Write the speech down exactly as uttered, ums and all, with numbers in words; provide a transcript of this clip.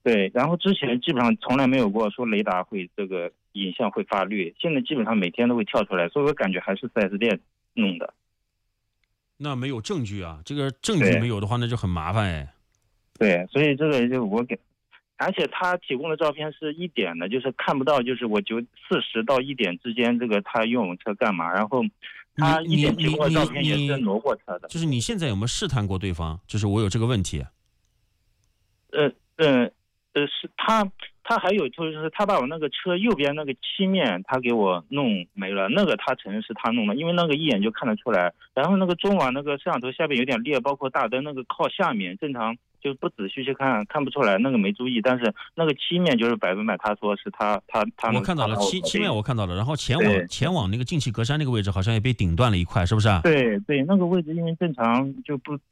对，然后之前基本上从来没有过说雷达会这个影像会发绿，现在基本上每天都会跳出来，所以我感觉还是 四 S 店弄的。 那没有证据啊，这个证据对没有的话，那就很麻烦哎。 对，所以这个就我给，而且他提供的照片是一点的，就是看不到，就是我九四十到一点之间，这个他用我们车干嘛，然后他一点提供的照片也是挪过车的。 就是你现在有没有试探过对方？就是我有这个问题。 呃呃呃，是他他还有就是他把我那个车右边那个漆面他给我弄没了，那个他承认是他弄的，因为那个一眼就看得出来。然后那个中网那个摄像头下边有点裂，包括大灯那个靠下面，正常就不仔细去看看不出来，那个没注意。但是那个漆面就是百分百，他说是他他他。 我看到了漆漆面我看到了，然后前网前网那个进气格栅那个位置好像也被顶断了一块，是不是啊？ 对对，那个位置因为正常就不